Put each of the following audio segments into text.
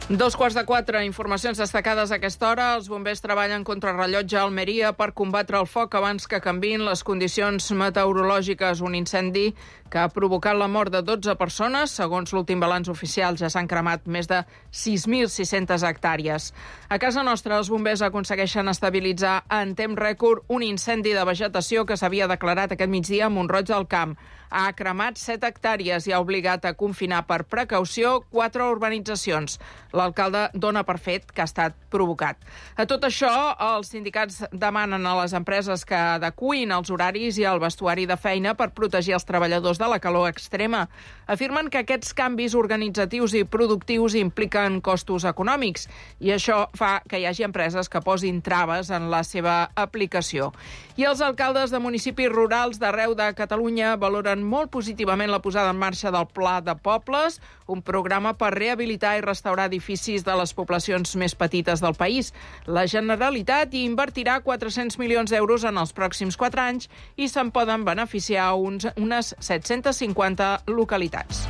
3:45, informacions destacades a aquesta hora. Els bombers treballen contra rellotge a Almeria per combatre el foc abans que canviïn les condicions meteorològiques. Un incendi que ha provocat la mort de 12 persones. Segons l'últim balanç oficial, ja s'han cremat més de 6.600 hectàrees. A casa nostra, els bombers aconsegueixen estabilitzar en temps rècord un incendi de vegetació que s'havia declarat aquest migdia a Mont-roig del Camp. Ha cremat 7 hectàrees i ha obligat a confinar per precaució 4 urbanitzacions. L'alcalde dona per fet que ha estat provocat. A tot això, els sindicats demanen a les empreses que adeqüin els horaris i el vestuari de feina per protegir els treballadors de la calor extrema. Afirmen que aquests canvis organitzatius i productius impliquen costos econòmics i això fa que hi hagi empreses que posin traves en la seva aplicació. I els alcaldes de municipis rurals d'arreu de Catalunya valoren molt positivament la posada en marxa del Pla de Pobles, un programa per rehabilitar i restaurar edificis de les poblacions més petites del país. La Generalitat hi invertirà 400 milions d'euros en els pròxims 4 anys i se'n poden beneficiar unes 750 localitats.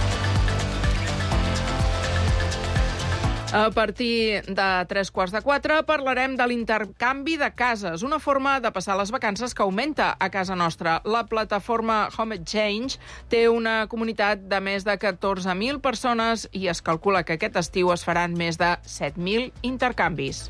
A partir de 3:15 parlarem de l'intercanvi de cases, una forma de passar les vacances que augmenta a casa nostra. La plataforma Home Exchange té una comunitat de més de 14.000 persones i es calcula que aquest estiu es faran més de 7.000 intercanvis.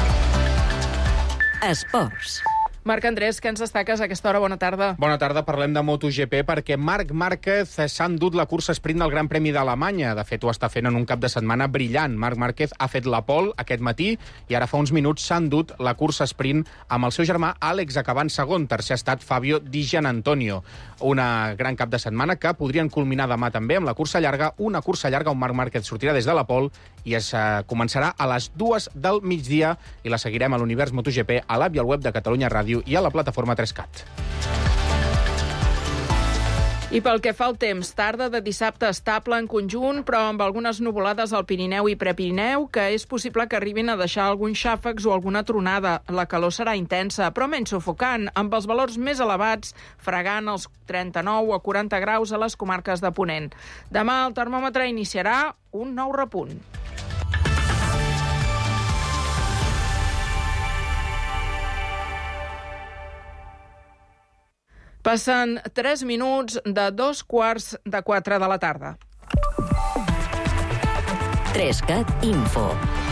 Esports. Marc Andrés, què ens destaques a aquesta hora? Bona tarda. Bona tarda, parlem de MotoGP perquè Marc Márquez s'ha endut la cursa sprint del Gran Premi d'Alemanya. De fet, ho està fent en un cap de setmana brillant. Marc Márquez ha fet la pole aquest matí i ara fa uns minuts s'ha endut la cursa sprint amb el seu germà Àlex, acabant segon. Tercer ha estat Fabio Di Giannantonio. Una gran cap de setmana que podrien culminar demà també amb la cursa llarga, una cursa llarga on Marc Márquez sortirà des de la pole i es començarà a les 2 del migdia i la seguirem a l'Univers MotoGP, a l'app i al web de Catalunya Ràdio i a la plataforma 3CAT. I pel que fa al temps, tarda de dissabte estable en conjunt, però amb algunes nuvolades al Pirineu i Prepirineu, que és possible que arribin a deixar alguns xàfecs o alguna tronada. La calor serà intensa, però menys sufocant, amb els valors més elevats, fregant els 39 o 40 graus a les comarques de Ponent. Demà el termòmetre iniciarà un nou repunt. Passen 3 minuts de 3:15 de la tarda. 3CAT Info.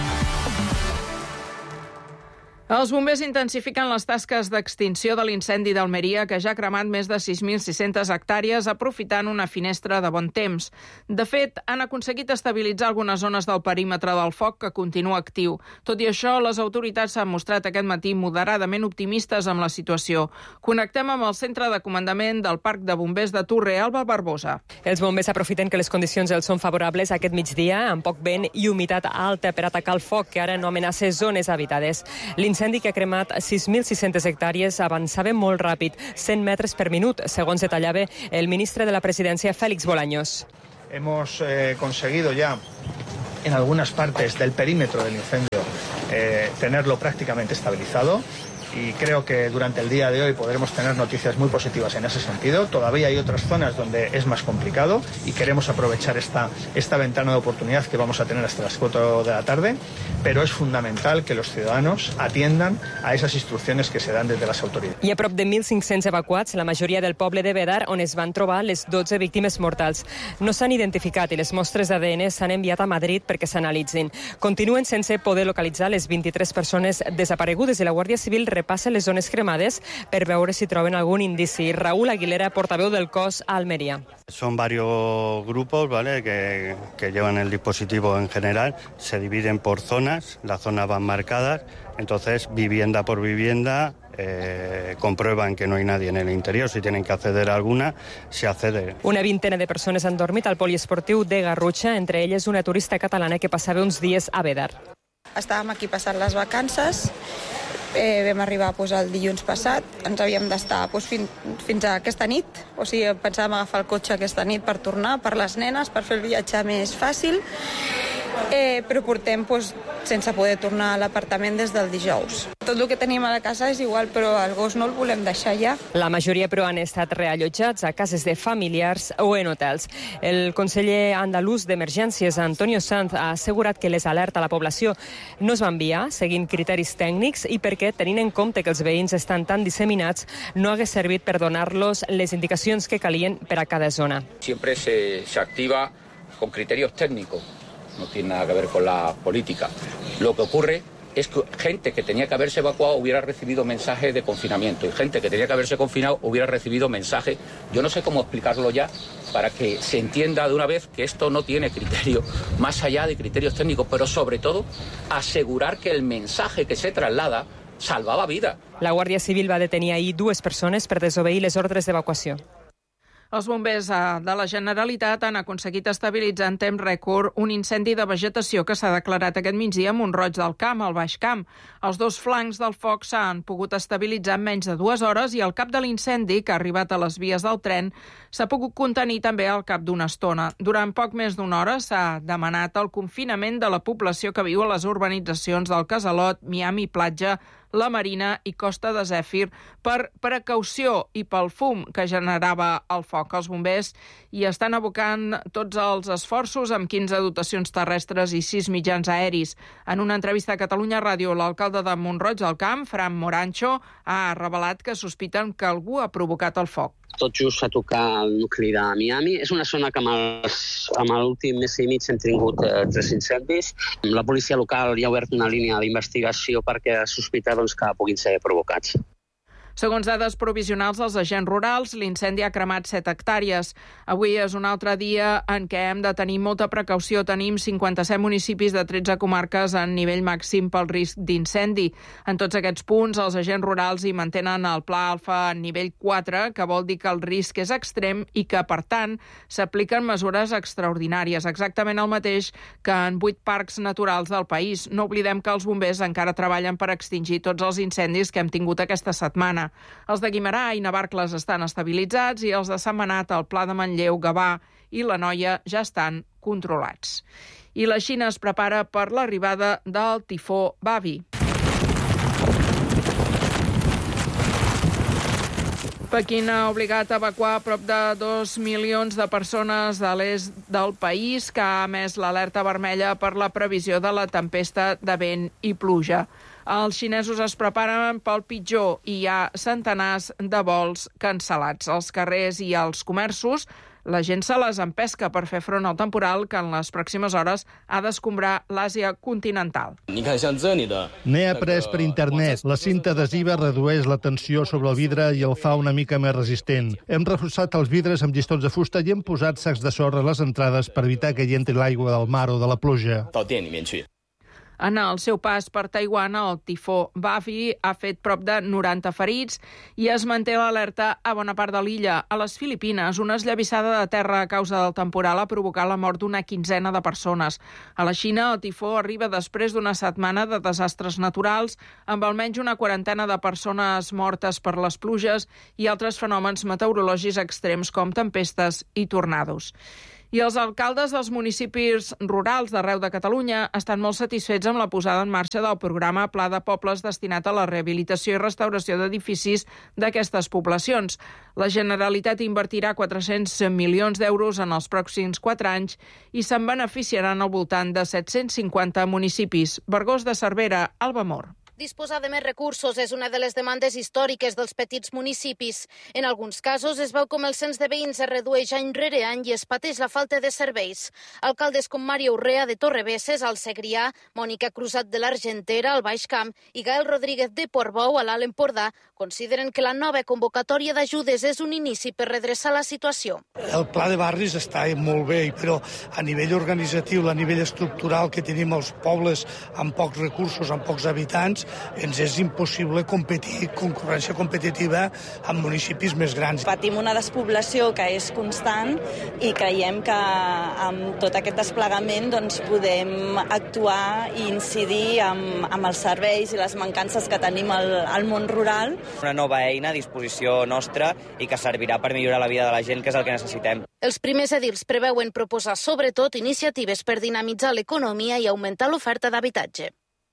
Els bombers intensifiquen les tasques d'extinció de l'incendi d'Almeria, que ja ha cremat més de 6.600 hectàrees, aprofitant una finestra de bon temps. De fet, han aconseguit estabilitzar algunes zones del perímetre del foc, que continua actiu. Tot i això, les autoritats s'han mostrat aquest matí moderadament optimistes amb la situació. Connectem amb el centre de comandament del Parc de Bombers de Turre, Alba Barbosa. Els bombers aprofiten que les condicions els són favorables aquest migdia, amb poc vent i humitat alta per atacar el foc, que ara no amenaça zones habitades. L'incendi, que ha cremat 6.600 hectàrees, avançava molt ràpid, 100 metres per minut, segons detallava el ministre de la Presidència, Félix Bolaños. Hemos conseguido ya en algunas partes del perímetro del incendio tenerlo prácticamente estabilizado. Y creo que durante el día de hoy podremos tener noticias muy positivas en ese sentido. Todavía hay otras zonas donde es más complicado y queremos aprovechar esta ventana de oportunidad que vamos a tener hasta las 4 de la tarde, pero es fundamental que los ciudadanos atiendan a esas instrucciones que se dan desde las autoridades. Hi ha prop de 1.500 evacuats, la majoria del poble de Bedar, on es van trobar les 12 víctimes mortals. No s'han identificat i les mostres d'ADN s'han enviat a Madrid perquè s'analitzin. Continuen sense poder localitzar les 23 persones desaparegudes i la Guàrdia Civil repassa les zones cremades per veure si troben algun indici. Raúl Aguilera, portaveu del cos a Almería. Son varios grupos, ¿vale?, que llevan el dispositivo en general, se dividen por zonas, las zonas van marcadas, entonces vivienda por vivienda comprueban que no hay nadie en el interior. Si tienen que acceder a alguna, se accede. Una vintena de persones han dormit al poliesportiu de Garrotxa, entre elles una turista catalana que passava uns dies a Bedar. Estàvem aquí passant les vacances, vam arribar el dilluns passat, ens havíem d'estar fins a aquesta nit, o sigui, pensàvem agafar el cotxe aquesta nit per tornar, per les nenes, per fer el viatge més fàcil, però portem sense poder tornar a l'apartament des del dijous. Tot el que tenim a la casa és igual, però el gos no el volem deixar ja. La majoria, però, han estat reallotjats a cases de familiars o en hotels. El conseller andalús d'Emergències, Antonio Sanz, ha assegurat que les alertes a la població no es van enviar seguint criteris tècnics i perquè, tenint en compte que els veïns estan tan disseminats, no hagués servit per donar-los les indicacions que calien per a cada zona. Siempre se activa con criterios técnicos, no tiene nada que ver con la política. Lo que ocurre es que gente que tenía que haberse evacuado hubiera recibido mensajes de confinamiento y gente que tenía que haberse confinado hubiera recibido mensajes. Yo no sé cómo explicarlo ya para que se entienda de una vez que esto no tiene criterio más allá de criterios técnicos, pero sobre todo asegurar que el mensaje que se traslada salvava vida. La Guàrdia Civil va detenir ahir 2 persones per desobeir les ordres d'evacuació. Els bombers de la Generalitat han aconseguit estabilitzar en temps rècord un incendi de vegetació que s'ha declarat aquest migdia a Mont-roig del Camp, al Baix Camp. Els 2 flancs del foc s'han pogut estabilitzar en menys de 2 hores i el cap de l'incendi, que ha arribat a les vies del tren, s'ha pogut contenir també al cap d'una estona. Durant poc més d'1 hora s'ha demanat el confinament de la població que viu a les urbanitzacions del Casalot, Miami Platja, la Marina i Costa de Zèfir per precaució i pel fum que generava el foc. Els bombers hi estan abocant tots els esforços amb 15 dotacions terrestres i 6 mitjans aeris. En una entrevista a Catalunya Ràdio, l'alcalde de Mont-roig del Camp, Fran Morancho, ha revelat que sospiten que algú ha provocat el foc. Tot just a tocar el nucli de Miami. És una zona que amb l'últim mes i mig hem tingut 3 incendis. La policia local ja ha obert una línia d'investigació perquè sospita que puguin ser provocats. Segons dades provisionals dels agents rurals, l'incendi ha cremat 7 hectàrees. Avui és un altre dia en què hem de tenir molta precaució. Tenim 57 municipis de 13 comarques en nivell màxim pel risc d'incendi. En tots aquests punts, els agents rurals hi mantenen el pla alfa en nivell 4, que vol dir que el risc és extrem i que, per tant, s'apliquen mesures extraordinàries, exactament el mateix que en 8 parcs naturals del país. No oblidem que els bombers encara treballen per extingir tots els incendis que hem tingut aquesta setmana. Els de Guimerà i Navarcles estan estabilitzats i els de Sentmenat, el Pla de Manlleu, Gavà i l'Anoia ja estan controlats. I la Xina es prepara per l'arribada del tifó Bavi. Pequín ha obligat a evacuar prop de 2 milions de persones de l'est del país, que ha emès l'alerta vermella per la previsió de la tempesta de vent i pluja. Els xinesos es preparen pel pitjor i hi ha centenars de vols cancel·lats. Als carrers i als comerços, la gent se les empesca per fer front al temporal que en les pròximes hores ha d'escombrar l'Àsia continental. N'he après per internet. La cinta adhesiva redueix la tensió sobre el vidre i el fa una mica més resistent. Hem reforçat els vidres amb llistons de fusta i hem posat sacs de sorra a les entrades per evitar que hi entri l'aigua del mar o de la pluja. En el seu pas per Taiwan, el tifó Bavi ha fet prop de 90 ferits i es manté l'alerta a bona part de l'illa. A les Filipines, una esllavissada de terra a causa del temporal ha provocat la mort d'una quinzena de persones. A la Xina, el tifó arriba després d'una setmana de desastres naturals, amb almenys una quarantena de persones mortes per les pluges i altres fenòmens meteorològics extrems com tempestes i tornados. I els alcaldes dels municipis rurals d'arreu de Catalunya estan molt satisfets amb la posada en marxa del programa Pla de Pobles destinat a la rehabilitació i restauració d'edificis d'aquestes poblacions. La Generalitat invertirà 400 milions d'euros en els pròxims 4 anys i se'n beneficiaran al voltant de 750 municipis. Vergós de Cervera, Alba Mor. Disposar de més recursos és una de les demandes històriques dels petits municipis. En alguns casos es veu com el cens de veïns es redueix any rere any i es pateix la falta de serveis. Alcaldes com Mario Urrea de Torrebesses, al Segrià, Mònica Crusat de l'Argentera, al Baix Camp, i Gael Rodríguez de Portbou, a l'Alt Empordà, consideren que la nova convocatòria d'ajudes és un inici per redreçar la situació. El pla de barris està molt bé, però a nivell organitzatiu, a nivell estructural que tenim els pobles amb pocs recursos, amb pocs habitants, ens és impossible competir, concurrència competitiva amb municipis més grans. Patim una despoblació que és constant i creiem que amb tot aquest desplegament podem actuar i incidir amb els serveis i les mancances que tenim al món rural Una nova eina a disposició nostra i que servirà per millorar la vida de la gent, que és el que necessitem. Els primers edils preveuen proposar sobretot iniciatives per dinamitzar l'economia i augmentar l'oferta d'habitatge.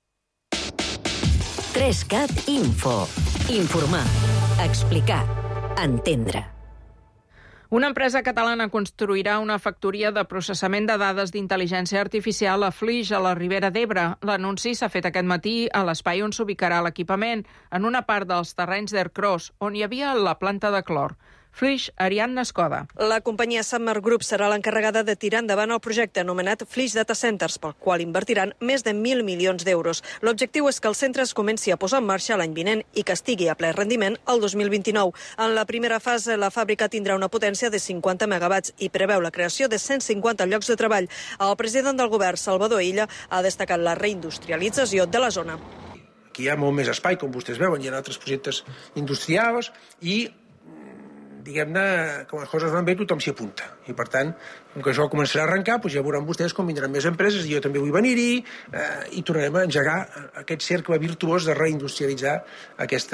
3CAT Info. Informar, explicar, entendre. Una empresa catalana construirà una factoria de processament de dades d'intel·ligència artificial a Flix, a la Ribera d'Ebre. L'anunci s'ha fet aquest matí a l'espai on s'ubicarà l'equipament, en una part dels terrenys d'Aircross, on hi havia la planta de clor. Flix, Ariadna Escoda. La companyia Summer Group serà l'encarregada de tirar endavant el projecte anomenat Flix Data Centers, pel qual invertiran més de 1.000 milions d'euros. L'objectiu és que el centre es comenci a posar en marxa l'any vinent i que estigui a ple rendiment el 2029. En la primera fase, la fàbrica tindrà una potència de 50 megawatts i preveu la creació de 150 llocs de treball. El president del govern, Salvador Illa, ha destacat la reindustrialització de la zona. Aquí hi ha molt més espai, com vostès veuen, hi ha altres projectes industrials i diguem-ne, com les coses van bé, tothom s'hi apunta. I, per tant, com que això començarà a arrencar, doncs ja veuran vostès com vindran més empreses, i jo també vull venir-hi, i tornarem a engegar aquest cercle virtuós de reindustrialitzar aquest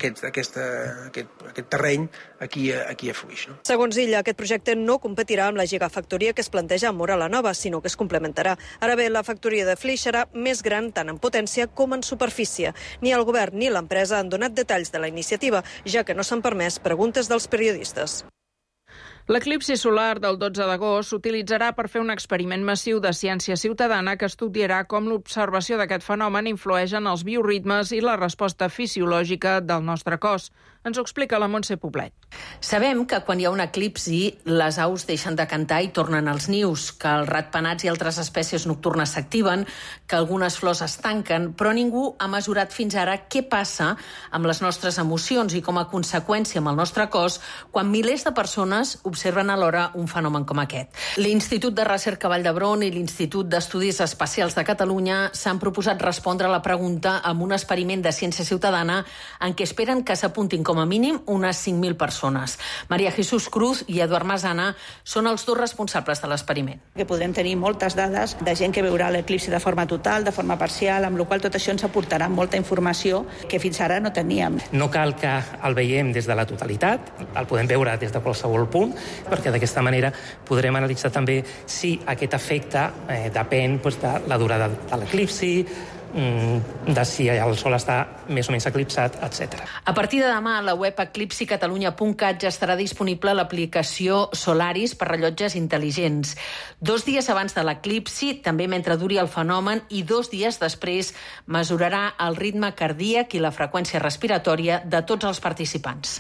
terreny aquí a Flix. No? Segons Illa, aquest projecte no competirà amb la gigafactoria que es planteja a Móra la Nova, sinó que es complementarà. Ara bé, la factoria de Flix serà més gran tant en potència com en superfície. Ni el govern ni l'empresa han donat detalls de la iniciativa, ja que no s'han permès preguntes dels periodistes. L'eclipsi solar del 12 d'agost s'utilitzarà per fer un experiment massiu de ciència ciutadana que estudiarà com l'observació d'aquest fenomen influeix en els bioritmes i la resposta fisiològica del nostre cos. Ens ho explica la Montse Poblet. Sabem que quan hi ha un eclipsi, les aus deixen de cantar i tornen als nius, que els ratpenats i altres espècies nocturnes s'activen, que algunes flors es tanquen, però ningú ha mesurat fins ara què passa amb les nostres emocions i com a conseqüència amb el nostre cos quan milers de persones observen alhora un fenomen com aquest. L'Institut de Recerca Vall d'Hebron i l'Institut d'Estudis Espacials de Catalunya s'han proposat respondre a la pregunta amb un experiment de ciència ciutadana en què esperen que s'apuntin com a mínim unes 5.000 persones. Maria Jesús Cruz i Eduard Masana són els dos responsables de l'experiment. Que podrem tenir moltes dades de gent que veurà l'eclipsi de forma total, de forma parcial, amb la qual tot això ens aportarà molta informació que fins ara no teníem. No cal que el veiem des de la totalitat, el podem veure des de qualsevol punt, perquè d'aquesta manera podrem analitzar també si aquest efecte depèn de la durada de l'eclipsi, de si el sol està més o menys eclipsat, etc. A partir de demà, a la web eclipsicatalunya.cat ja estarà disponible l'aplicació Solaris per rellotges intel·ligents. 2 dies abans de l'eclipsi, també mentre duri el fenomen, i 2 dies després mesurarà el ritme cardíac i la freqüència respiratòria de tots els participants.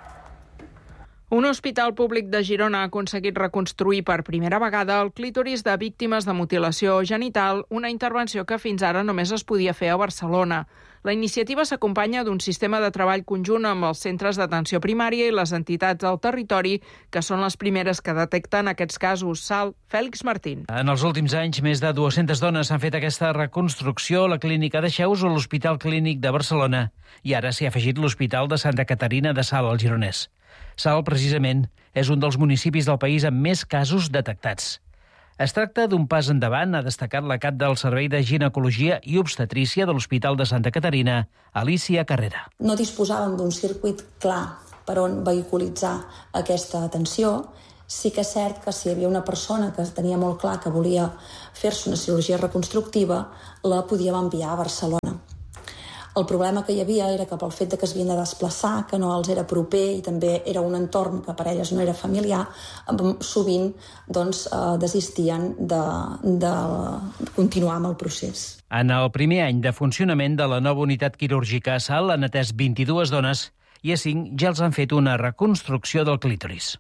Un hospital públic de Girona ha aconseguit reconstruir per primera vegada el clítoris de víctimes de mutilació genital, una intervenció que fins ara només es podia fer a Barcelona. La iniciativa s'acompanya d'un sistema de treball conjunt amb els centres d'atenció primària i les entitats del territori, que són les primeres que detecten aquests casos. Fèlix Martín. En els últims anys, més de 200 dones han fet aquesta reconstrucció a la clínica de Xeus o l'Hospital Clínic de Barcelona. I ara s'hi ha afegit l'Hospital de Santa Caterina de Salt, al Gironès. Salt, precisament, és un dels municipis del país amb més casos detectats. Es tracta d'un pas endavant, ha destacat la cap del Servei de Ginecologia i Obstetrícia de l'Hospital de Santa Caterina, Alicia Carrera. No disposàvem d'un circuit clar per on vehiculitzar aquesta atenció. Sí que és cert que si hi havia una persona que tenia molt clar que volia fer-se una cirurgia reconstructiva, la podíem enviar a Barcelona. El problema que hi havia era que pel fet que es havien de desplaçar, que no els era proper i també era un entorn que per elles no era familiar, sovint desistien de continuar amb el procés. En el primer any de funcionament de la nova unitat quirúrgica a Salt han atès 22 dones i a 5 ja els han fet una reconstrucció del clítoris.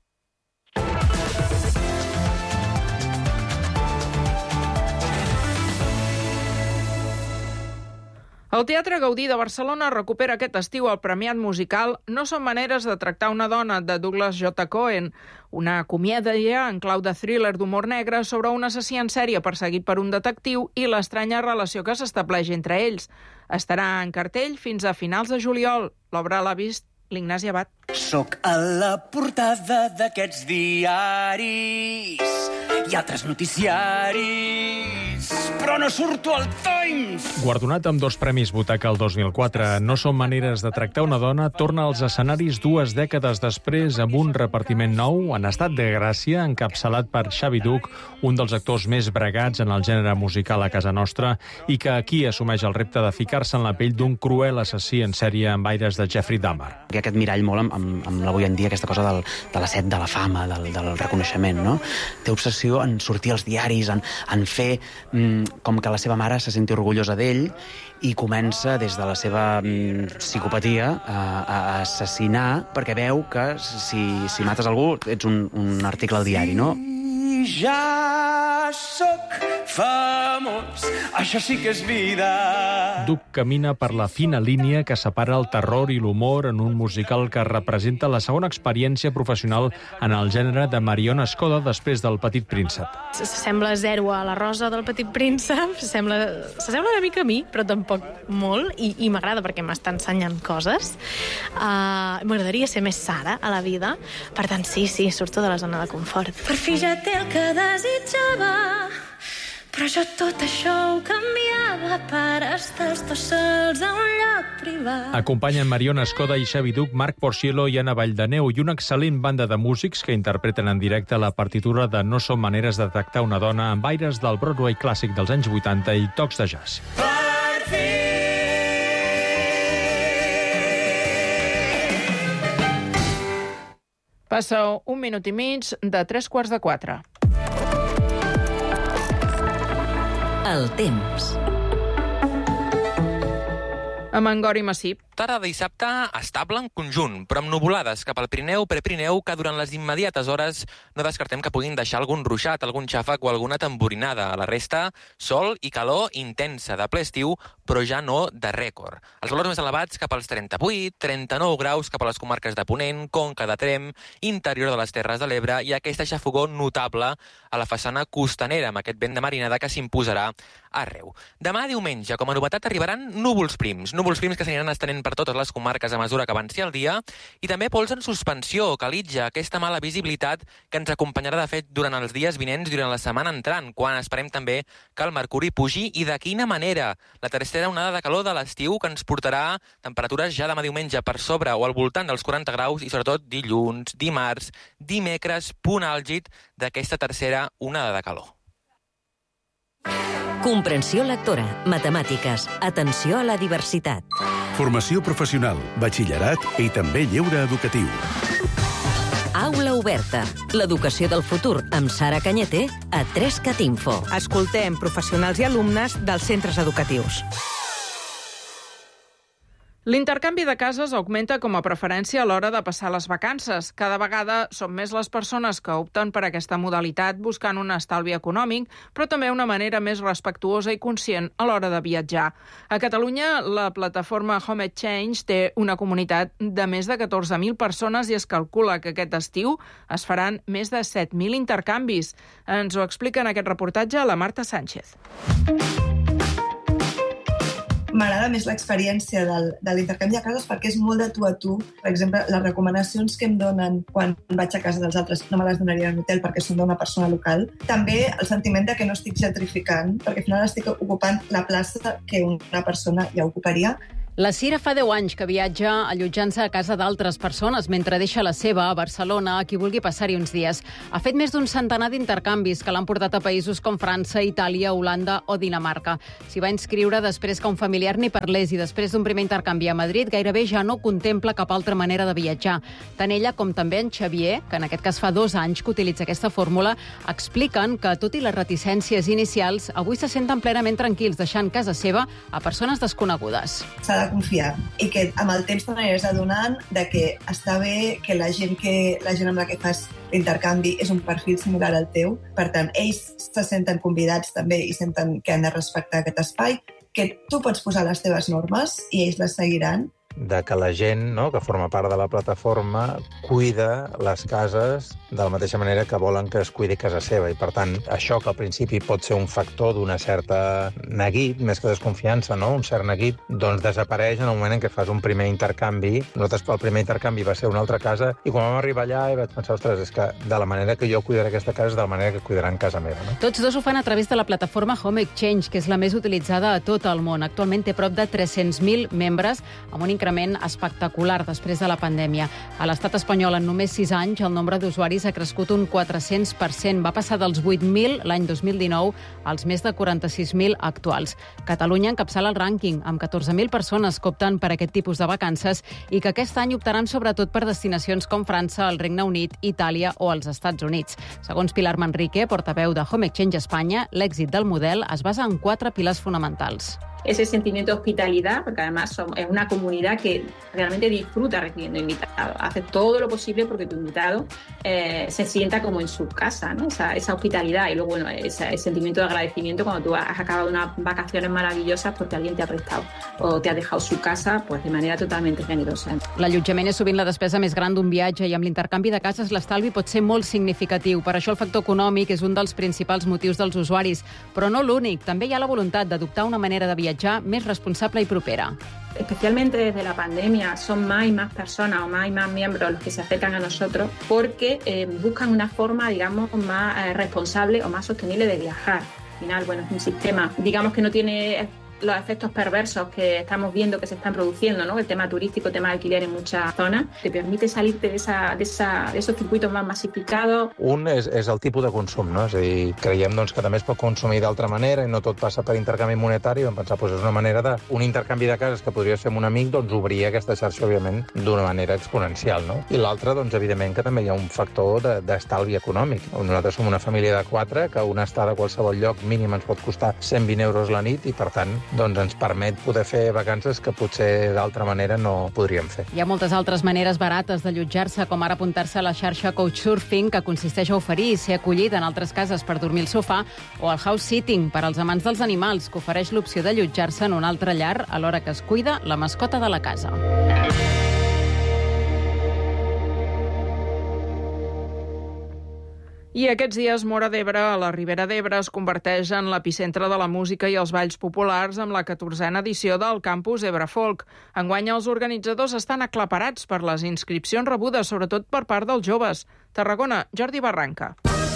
El Teatre Gaudí de Barcelona recupera aquest estiu el premiat musical No són maneres de tractar una dona, de Douglas J. Cohen, una comèdia en clau de thriller d'humor negre sobre un assassí en sèrie perseguit per un detectiu i l'estranya relació que s'estableix entre ells. Estarà en cartell fins a finals de juliol. L'obra l'ha vist l'Ignasi Abad. Soc a la portada d'aquests diaris i altres noticiaris, però no surto al Times! Guardonat amb 2 premis Butaca el 2004, No són maneres de tractar una dona torna als escenaris 2 dècades després amb un repartiment nou, en estat de gràcia, encapçalat per Xavi Duch, un dels actors més bregats en el gènere musical a casa nostra, i que aquí assumeix el repte de ficar-se en la pell d'un cruel assassí en sèrie amb aires de Jeffrey Dahmer. Hi ha aquest mirall molt amb l'avui en dia, aquesta cosa de la set de la fama, del reconeixement, no? Té obsessió en sortir als diaris, en fer com que la seva mare se senti orgullosa d'ell, i comença des de la seva psicopatia a assassinar, perquè veu que si mates algú ets un article al diari, no? Ja sóc famós, això sí que és vida. Duch camina per la fina línia que separa el terror i l'humor en un musical que representa la segona experiència professional en el gènere de Mariona Escoda després del Petit Príncep. Sembla zero a la Rosa del Petit Príncep, s'assembla una mica a mi, però tampoc molt, i m'agrada perquè m'està ensenyant coses. M'agradaria ser més Sara a la vida, per tant, sí, surto de la zona de confort. Per fi ja té el que desitjava, però jo tot això ho canviava per estar els dos sols a un lloc privat. Acompanyen Mariona Escoda i Xavi Duch, Marc Porciello i Anna Valldaneu i una excel·lent banda de músics que interpreten en directe la partitura de No són maneres de tractar una dona amb aires del Broadway clàssic dels anys 80 i tocs de jazz. Passa 1 minut i mig de 3:45. El temps. Amb en Gori Massip. Tarda de dissabte estable en conjunt, però amb nuvolades cap al Pirineu, Prepirineu, que durant les immediates hores no descartem que puguin deixar algun ruixat, algun xàfec o alguna tamborinada. A la resta, sol i calor intensa, de ple estiu, però ja no de rècord. Els valors més elevats cap als 38, 39 graus cap a les comarques de Ponent, Conca de Tremp, interior de les Terres de l'Ebre i aquesta xafogó notable a la façana costanera, amb aquest vent de marinada que s'imposarà arreu. Demà diumenge, com a novetat, arribaran núvols prims que s'aniran estenent per totes les comarques a mesura que avanci el dia, i també pols en suspensió, calitja, aquesta mala visibilitat que ens acompanyarà, de fet, durant els dies vinents, durant la setmana entrant, quan esperem també que el mercuri pugi, i de quina manera. La tercera onada de calor de l'estiu que ens portarà temperatures ja demà diumenge per sobre o al voltant dels 40 graus, i sobretot dilluns, dimarts, dimecres, punt àlgid d'aquesta tercera onada de calor. Comprensió lectora, matemàtiques, atenció a la diversitat. Formació professional, batxillerat i també lleure educatiu. Aula oberta. L'educació del futur amb Sara Cañete a 3cat Info. Escoltem professionals i alumnes dels centres educatius. L'intercanvi de cases augmenta com a preferència a l'hora de passar les vacances. Cada vegada són més les persones que opten per aquesta modalitat buscant un estalvi econòmic, però també una manera més respectuosa i conscient a l'hora de viatjar. A Catalunya, la plataforma Home Exchange té una comunitat de més de 14.000 persones i es calcula que aquest estiu es faran més de 7.000 intercanvis. Ens ho explica en aquest reportatge la Marta Sánchez. M'agrada més l'experiència de l'intercanvi de cases perquè és molt de tu a tu. Per exemple, les recomanacions que em donen quan vaig a casa dels altres no me les donaria en un hotel perquè són d'una persona local. També el sentiment de que no estic gentrificant, perquè al final estic ocupant la plaça que una persona ja ocuparia. La Cira fa 10 anys que viatja allotjant-se a casa d'altres persones mentre deixa la seva a Barcelona a qui vulgui passar-hi uns dies. Ha fet més d'un centenar d'intercanvis que l'han portat a països com França, Itàlia, Holanda o Dinamarca. S'hi va inscriure després que un familiar n'hi parlés i després d'un primer intercanvi a Madrid gairebé ja no contempla cap altra manera de viatjar. Tant ella com també en Xavier, que en aquest cas fa 2 anys que utilitza aquesta fórmula, expliquen que, tot i les reticències inicials, avui se senten plenament tranquils deixant casa seva a persones desconegudes. S'ha de confiar i que amb el temps t'aniràs adonant de que està bé que la gent amb la que fas l'intercanvi és un perfil similar al teu. Per tant, ells se senten convidats també i senten que han de respectar aquest espai, que tu pots posar les teves normes i ells les seguiran, de que la gent, no?, que forma part de la plataforma cuida les cases de la mateixa manera que volen que es cuidi casa seva. I, per tant, això que al principi pot ser un factor d'una certa neguit, més que desconfiança, no?, un cert neguit, doncs desapareix en el moment en què fas un primer intercanvi. Nosaltres, el primer intercanvi va ser una altra casa, i quan vam arribar allà i vaig pensar, ostres, és que de la manera que jo cuidaré aquesta casa és de la manera que cuidaran casa meva, no? Tots dos ho fan a través de la plataforma Home Exchange, que és la més utilitzada a tot el món. Actualment té prop de 300.000 membres, amb un increment espectacular després de la pandèmia. A l'estat espanyol, en només 6 anys, el nombre d'usuaris ha crescut un 400%. Va passar dels 8.000 l'any 2019 als més de 46.000 actuals. Catalunya encapçala el rànquing, amb 14.000 persones que opten per aquest tipus de vacances i que aquest any optaran sobretot per destinacions com França, el Regne Unit, Itàlia o els Estats Units. Segons Pilar Manrique, portaveu de Home Exchange Espanya, l'èxit del model es basa en 4 pilars fonamentals. Ese sentimiento de hospitalidad, porque además es una comunidad que realmente disfruta recibiendo invitados. Hace todo lo posible porque tu invitado se sienta como en su casa, ¿no? Esa hospitalidad y luego, bueno, ese sentimiento de agradecimiento cuando tú has acabado unas vacaciones maravillosas porque alguien te ha prestado o te ha dejado su casa pues de manera totalmente generosa. L'allotjament és sovint la despesa més gran d'un viatge i amb l'intercanvi de cases l'estalvi pot ser molt significatiu. Per això el factor econòmic és un dels principals motius dels usuaris, però no l'únic. També hi ha la voluntat d'adoptar una manera de viatjar més responsable y propera. Especialmente desde la pandemia son más y más personas o más y más miembros los que se acercan a nosotros porque buscan una forma, digamos, más responsable o más sostenible de viajar. Al final, bueno, es un sistema, digamos, que no tiene los efectos perversos que estamos viendo que se están produciendo, ¿no? El tema turístico, el tema de alquiler en muchas zonas, te permite salirte de esos circuitos más masificados. Un és el tipus de consum, no? És a dir, creiem doncs, que també es pot consumir d'altra manera i no tot passa per intercanvi monetari. Vam pensar, doncs, és una manera d'un intercanvi de cases que podries fer amb un amic, doncs obrir aquesta xarxa, òbviament, d'una manera exponencial, no? I l'altre, doncs, evidentment, que també hi ha un factor d'estalvi econòmic. Nosaltres som una família de 4, que una estada a qualsevol lloc mínim ens pot costar 120 euros la nit i, per tant, doncs ens permet poder fer vacances que potser d'altra manera no podríem fer. Hi ha moltes altres maneres barates d'allotjar-se, com ara apuntar-se a la xarxa Couchsurfing, que consisteix a oferir i ser acollit en altres cases per dormir al sofà, o el house sitting, per als amants dels animals, que ofereix l'opció d'allotjar-se en un altre llar a l'hora que es cuida la mascota de la casa. I aquests dies Móra d'Ebre, a la Ribera d'Ebre, es converteix en l'epicentre de la música i els balls populars amb la 14a edició del Campus Ebre Folk. Enguany els organitzadors estan aclaparats per les inscripcions rebudes, sobretot per part dels joves. Tarragona, Jordi Barranca.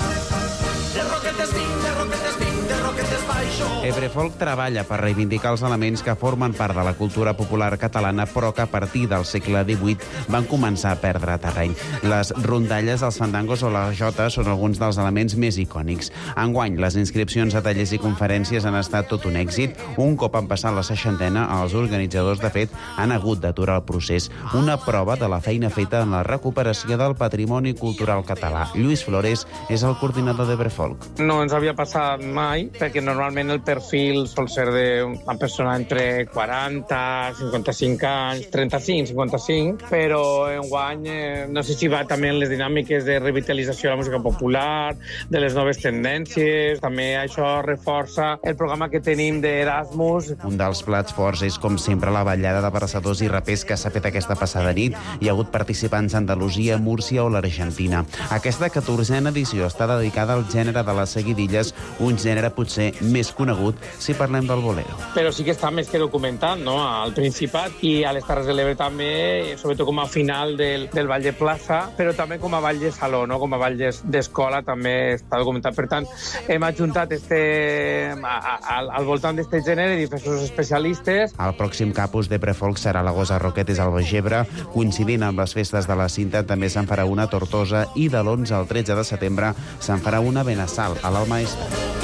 Ebre Folk treballa per reivindicar els elements que formen part de la cultura popular catalana, però que a partir del segle XVIII van començar a perdre terreny. Les rondalles, els fandangos o la jota són alguns dels elements més icònics. Enguany, les inscripcions a tallers i conferències han estat tot un èxit. Un cop han passat la 60, els organitzadors, de fet, han hagut d'aturar el procés. Una prova de la feina feta en la recuperació del patrimoni cultural català. Lluís Flores és el coordinador d'Ebre Folk. No ens havia passat mai, perquè normalment el perfil sol ser d'una persona entre 40, 55 anys, 35, 55, però enguany no sé si va també en les dinàmiques de revitalització de la música popular, de les noves tendències, també això reforça el programa que tenim d'Erasmus. Un dels plats forts és, com sempre, la ballada de versadors i rapers que s'ha fet aquesta passada nit. Hi ha hagut participants d'Andalusia, Múrcia o l'Argentina. Aquesta 14a edició està dedicada al gènere de les seguidilles, un gènere potser més conegut si parlem del bolero. Però sí que està més que documentat, no?, al Principat i a les Terres de l'Ebre també, sobretot com a final del ball de plaça, però també com a ball de saló, no?, com a ball d'escola també està documentat. Per tant, hem adjuntat al voltant d'aquest gènere diversos especialistes. El pròxim Campus d'Ebre Folk serà a la Gosa Roquetes al Baix Ebre. Coincidint amb les festes de la Cinta, també se'n farà una a Tortosa i de l'11 al 13 de setembre se'n farà una a Benassal, a l'Alt Maestrat.